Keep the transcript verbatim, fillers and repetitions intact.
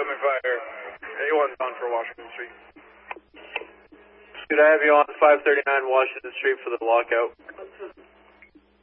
seventy-five here. A one's on for Washington Street. Could I have you on five thirty-nine Washington Street for the lockout?